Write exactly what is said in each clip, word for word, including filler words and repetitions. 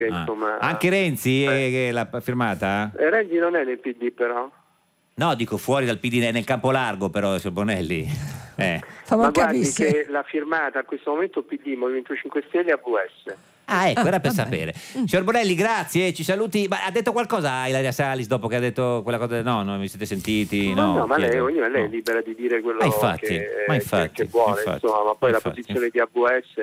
Ah. Insomma, anche Renzi eh. eh, l'ha firmata? Eh, Renzi non è nel P D però. No, dico fuori dal P D, nel campo largo però, signor Bonelli. Eh. Ma guardi che l'ha firmata a questo momento P D, Movimento cinque Stelle e A V S. Ah, ecco, Ah, era per vabbè. sapere. Mm. Signor Bonelli, grazie, ci saluti. Ma ha detto qualcosa a Ilaria Salis dopo che ha detto quella cosa? No, non vi siete sentiti? Ma No, no, ma lei, chiedo. ognuno lei è No. libera di dire quello Ma infatti, che, ma che- infatti, che vuole, infatti, insomma, ma poi infatti. la posizione di A V S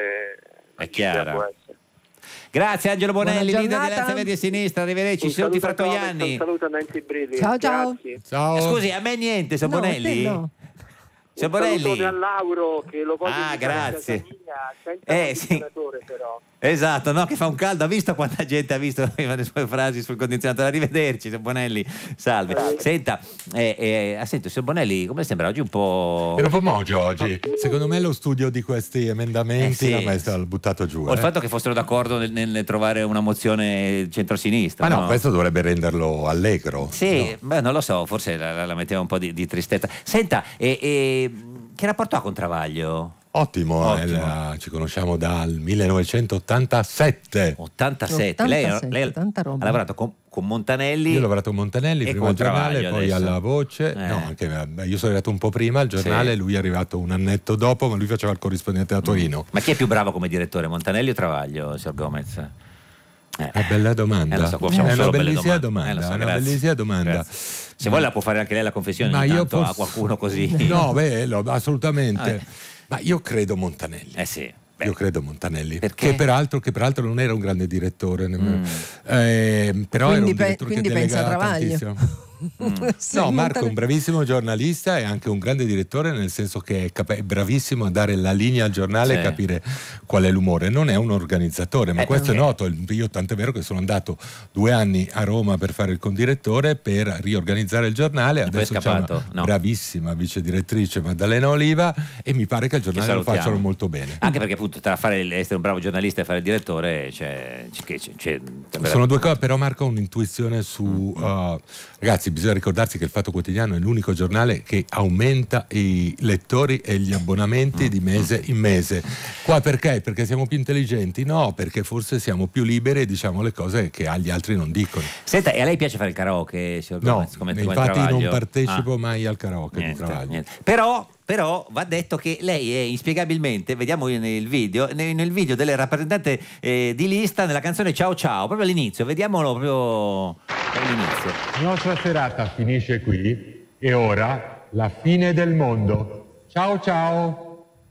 È di chiara. A V S. Grazie Angelo Bonelli, Buona leader di giornata. Alleanza Verdi e Sinistra. Arrivederci, Un ci saluti saluto fra a Thomas, Toianni. un saluto a Nancy Brilli. Ciao, ciao. Grazie. Ciao. Scusi, a me niente, signor No, Bonelli? te no. Signor Un saluto Bonelli? a Lauro che lo voglio Ah, invitare a grazie. casa mia, senza Eh, condizionatore però. Esatto, no, che fa un caldo. Ha visto quanta gente ha visto le sue frasi sul condizionatore? Arrivederci, signor Bonelli. Salve. Grazie. Senta, eh, eh, ah, sento, signor Bonelli, come le sembra oggi un po'. Era un po' mogio oggi. Secondo me lo studio di questi emendamenti Eh sì. l'ha messo buttato giù. O il eh. fatto che fossero d'accordo nel, nel trovare una mozione centrosinistra. Ma no, questo dovrebbe renderlo allegro. Sì, no? beh, non lo so, forse la, la- la metteva un po' di, di tristezza. Senta, e, e, che rapporto ha con Travaglio? Ottimo, Ottimo. eh, la- ci conosciamo dal millenovecentottantasette. ottantasette. Lei, ottantasette, lei tanta roba. ha lavorato con, con Montanelli. Io ho lavorato a Montanelli, E prima con al giornale, Travaglio poi adesso. alla Voce. Eh. No, anche, beh, io sono arrivato un po' prima al giornale, Sì. lui è arrivato un annetto dopo, ma lui faceva il corrispondente a Torino. Ma chi è più bravo come direttore, Montanelli o Travaglio, signor Gomez? Eh, Una bella domanda. eh, lo so, qua facciamo è una solo belle bellissima domande. domanda. Eh, lo so, è una grazie. bellissima domanda. Grazie. Se vuole la può fare anche lei la confessione Ma ogni io tanto forse- a qualcuno così. No, beh, lo- assolutamente. Ah, eh. Ma io credo Montanelli. Eh sì. Beh, Io credo Montanelli, Perché? che peraltro, che peraltro non era un grande direttore, nemmeno. Mm. Eh, però Quindi era un pe- direttore quindi che pensa a delegava Travaglio. tantissimo. Sì, No, Marco è Montanelli. un bravissimo giornalista e anche un grande direttore, nel senso che è, capa- è bravissimo a dare la linea al giornale Sì. e capire qual è l'umore. Non è un organizzatore, ma Eh, questo perché? è noto. Il- Io tant'è vero che sono andato due anni a Roma per fare il condirettore, per riorganizzare il giornale. E poi è Adesso c'è una scappato? No. bravissima vice direttrice Maddalena Oliva e mi pare che il giornale lo salutiamo. facciano molto bene. Anche perché appunto tra fare il- essere un bravo giornalista e fare il direttore c'è, c'è, c'è, c'è- Sono due cose, però Marco ha un'intuizione su... uh, ragazzi, bisogna ricordarsi che il Fatto Quotidiano è l'unico giornale che aumenta i lettori e gli abbonamenti di mese in mese. Qua perché? Perché siamo più intelligenti? No, perché forse siamo più liberi e diciamo le cose che agli altri non dicono. Senta, e a lei piace fare il karaoke, signor No, Gomez? Come, come infatti non Travaglio? partecipo Ah, mai al karaoke di niente, Travaglio. niente. Però, però va detto che lei è inspiegabilmente, vediamo nel video, nel, nel video del rappresentante eh, di lista nella canzone Ciao Ciao, proprio all'inizio, vediamolo proprio all'inizio. La nostra serata finisce qui e ora la fine del mondo. Ciao ciao!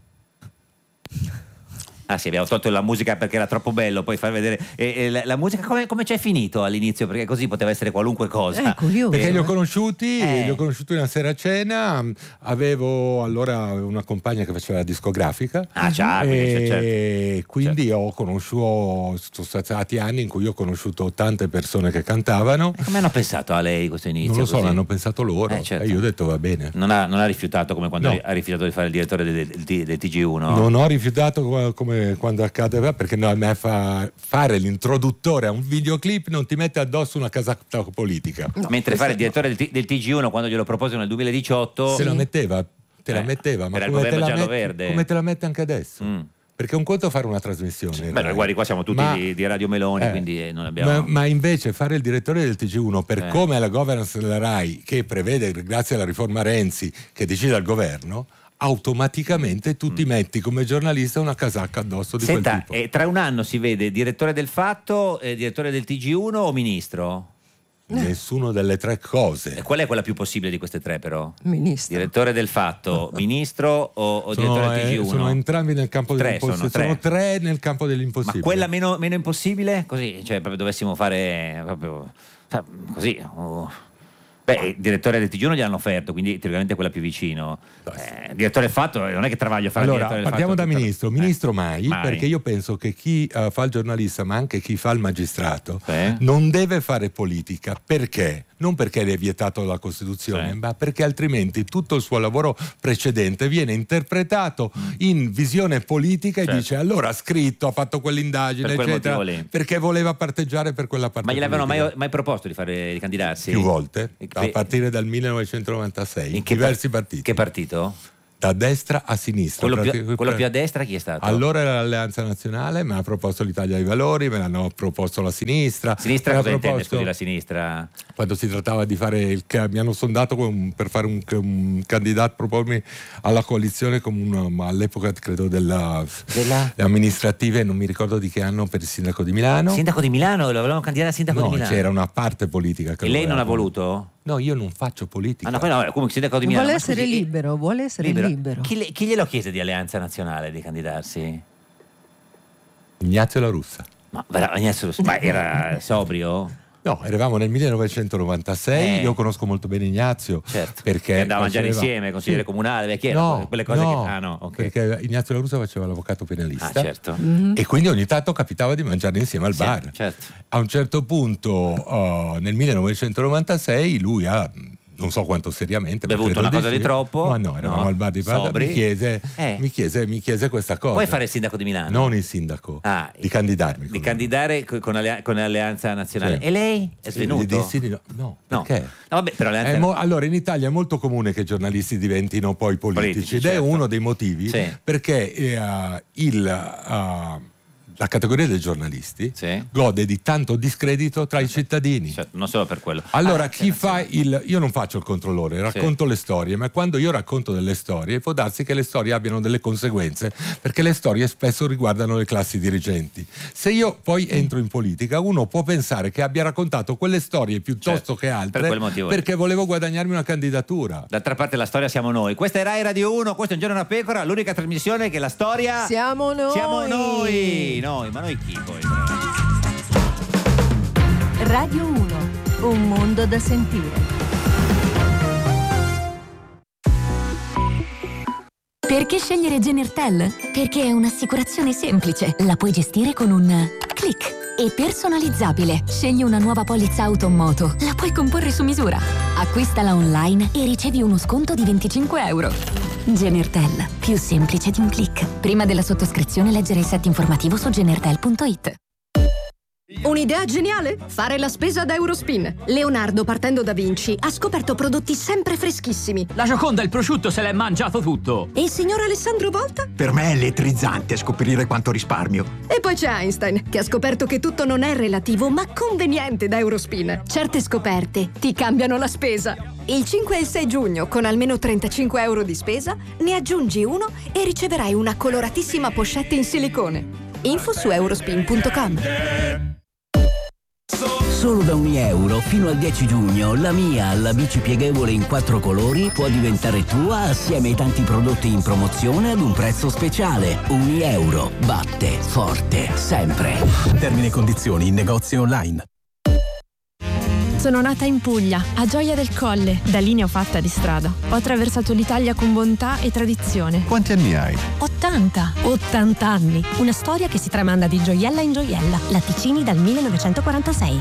Ah sì, abbiamo tolto la musica perché era troppo bello, poi far vedere e, e la, la musica come, come c'è finito all'inizio, perché così poteva essere qualunque cosa. Eh, curioso. Perché li ho Eh. conosciuti, Eh. li ho conosciuti una sera a cena, avevo allora una compagna che faceva la discografica. Ah, già, quindi c'è- e certo. quindi ho conosciuto, sono stati anni in cui ho conosciuto tante persone che cantavano. E come hanno pensato a lei questo inizio? Non lo so, così? l'hanno pensato loro. Eh, certo. E io ho detto va bene. Non ha, non ha rifiutato come quando No. ha rifiutato di fare il direttore del, del- del T G uno? Non ho rifiutato come, come quando accade, perché no, a me fa, fare l'introduttore a un videoclip non ti mette addosso una casacca politica. No, Mentre questo fare il no. direttore del, T- del T G uno quando glielo propose nel duemiladiciotto. Se la metteva, te la Eh, metteva, ma era il come te, governo la giallo-verde. mette, come te la mette anche adesso? Mm. Perché un conto è fare una trasmissione. Beh, Rai. guardi, qua siamo tutti Ma- di, di Radio Meloni, eh, quindi eh, non abbiamo. Ma, ma invece fare il direttore del T G uno per Eh. come è la governance della Rai, che prevede, grazie alla riforma Renzi, che decide al governo, automaticamente tu ti metti come giornalista una casacca addosso di Senta, quel tipo. eh, tra un anno si vede direttore del Fatto, eh, direttore del T G uno o ministro? Nessuna delle tre cose. E qual è quella più possibile di queste tre però? Ministro. Direttore del Fatto, ministro o, o Sono, direttore del eh, T G uno? sono entrambi nel campo Tre dell'impossibile. sono, Sono, tre. tre nel campo Ma dell'impossibile. quella meno, meno impossibile? Così, cioè proprio dovessimo fare proprio sa, così. oh. Beh, il direttore del T G uno gli hanno offerto, quindi teoricamente quella più vicino. Eh, direttore del Fatto, non è che Travaglio fa il Allora, direttore del partiamo Fatto. da ministro. Ministro Eh, mai, mai. perché io penso che chi eh, fa il giornalista, ma anche chi fa il magistrato, Sì. non deve fare politica. Perché? Non perché è vietato dalla Costituzione, Sì. ma perché altrimenti tutto il suo lavoro precedente viene interpretato in visione politica Certo. e dice allora ha scritto, ha fatto quell'indagine, Per quel eccetera, motivo lì. perché voleva parteggiare per quella parte Ma gliel'avevano mai, politica. mai proposto di, fare, di candidarsi? Più volte, E- a partire dal millenovecentonovantasei, In che diversi par- partiti. Che partito? da destra a sinistra. Quello più, quello più a destra chi è stato? Allora era l'Alleanza Nazionale, me l'ha proposto l'Italia dei Valori, me l'hanno proposto la sinistra. Sinistra cosa proposto, intende, scusi, la sinistra? Quando si trattava di fare il mi hanno sondato con, per fare un, un candidato, propormi alla coalizione come una, all'epoca credo della, della? Le amministrative, non mi ricordo di che anno, per il sindaco di Milano. Sindaco di Milano? Lo volevamo candidare a sindaco no, di Milano? C'era una parte politica che e lei non ha voleva. voluto? No, io non faccio politica. Ah, no, no, comunque sindaco di Milano. Vuole Ma essere scusi, libero, vuole essere libero. libero. Chi, le, chi glielo chiese di Alleanza Nazionale di candidarsi? Ignazio La Russa. Ma, ma era sobrio? No, eravamo nel millenovecentonovantasei, Eh. io conosco molto bene Ignazio, Certo. perché andava a mangiare faceva- insieme, consigliere Sì. comunale, vecchie era, No, quelle cose no, che ah no, ok. perché Ignazio La Russa faceva l'avvocato penalista. Ah, certo. E quindi ogni tanto capitava di mangiare insieme al Sì, bar. certo. A un certo punto, uh, nel millenovecentonovantasei, lui ha, non so quanto seriamente, ma Bevuto credo una cosa sì. di troppo? Ma no, eravamo No. al bar di Praga, Sobri? mi chiese, Eh. mi, chiese, mi chiese questa cosa. Puoi fare il sindaco di Milano? Non il sindaco, Ah, di candidarmi. Di con candidare co- con, allea- con Alleanza Nazionale. Sì. E lei? È lui. svenuto? Gli dissi di no. No, No. perché? No, vabbè, però Alleanza... È mo- allora in Italia è molto comune che i giornalisti diventino poi politici, Politici, ed certo. è uno dei motivi Sì. perché eh, il, uh, la categoria dei giornalisti Sì. gode di tanto discredito tra i cittadini. Certo, non solo per quello. Allora, Ah, chi sì, fa sì. il. Io non faccio il controllore, racconto le storie, ma quando io racconto delle storie, può darsi che le storie abbiano delle conseguenze, perché le storie spesso riguardano le classi dirigenti. Se io poi entro in politica, uno può pensare che abbia raccontato quelle storie piuttosto Certo, che altre per quel motivo. perché volevo guadagnarmi una candidatura. D'altra parte la storia siamo noi. Questa è Rai Radio uno, questo è Un Giorno da Pecora, l'unica trasmissione che la storia... Siamo noi. Siamo noi! Noi, ma noi chi poi? Radio uno, un mondo da sentire. Perché scegliere Genertel? Perché è un'assicurazione semplice, la puoi gestire con un click. E personalizzabile. Scegli una nuova polizza auto o moto, la puoi comporre su misura. Acquistala online e ricevi uno sconto di venticinque euro. Genertel, più semplice di un click. Prima della sottoscrizione leggere il set informativo su genertel punto it. Un'idea geniale? Fare la spesa da Eurospin. Leonardo, partendo da Vinci, ha scoperto prodotti sempre freschissimi. La Gioconda, il prosciutto, se l'è mangiato tutto. E il signor Alessandro Volta? Per me è elettrizzante scoprire quanto risparmio. E poi c'è Einstein, che ha scoperto che tutto non è relativo, ma conveniente da Eurospin. Certe scoperte ti cambiano la spesa. Il cinque e il sei giugno, con almeno trentacinque euro di spesa, ne aggiungi uno e riceverai una coloratissima pochette in silicone. Info su eurospin punto com. Solo da un euro fino al dieci giugno la mia, la bici pieghevole in quattro colori, può diventare tua assieme ai tanti prodotti in promozione ad un prezzo speciale. Un euro batte forte sempre. Termini e condizioni in negozi online. Sono nata in Puglia, a Gioia del Colle. Da lì ne ho fatta di strada. Ho attraversato l'Italia con bontà e tradizione. Quanti anni hai? ottanta. ottanta anni. Una storia che si tramanda di gioiella in gioiella. Latticini dal millenovecentoquarantasei.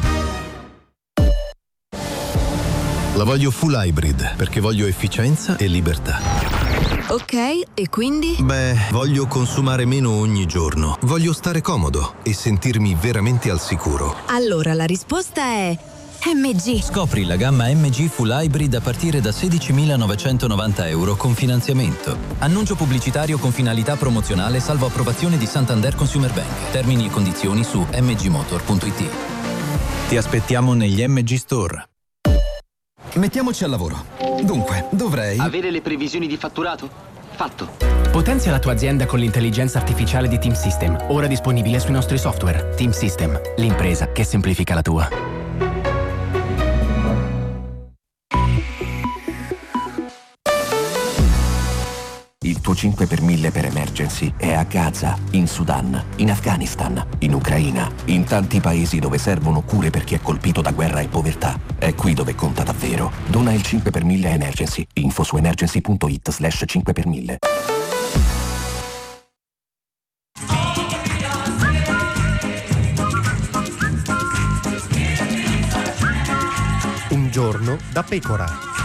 La voglio full hybrid perché voglio efficienza e libertà. Ok, e quindi? Beh, voglio consumare meno ogni giorno. Voglio stare comodo e sentirmi veramente al sicuro. Allora la risposta è M G. Scopri la gamma M G Full Hybrid a partire da sedicimilanovecentonovanta euro con finanziamento. Annuncio pubblicitario con finalità promozionale salvo approvazione di Santander Consumer Bank. Termini e condizioni su m g motor punto i t. Ti aspettiamo negli M G Store. Mettiamoci al lavoro. Dunque, dovrei... Avere le previsioni di fatturato? Fatto. Potenzia la tua azienda con l'intelligenza artificiale di Team System, ora disponibile sui nostri software. Team System, l'impresa che semplifica la tua. Il tuo cinque per mille per emergency è a Gaza, in Sudan, in Afghanistan, in Ucraina, in tanti paesi dove servono cure per chi è colpito da guerra e povertà. È qui dove conta davvero. Dona il cinque per mille a Emergency. Info su emergency punto it slash cinque per mille. Un giorno da pecora.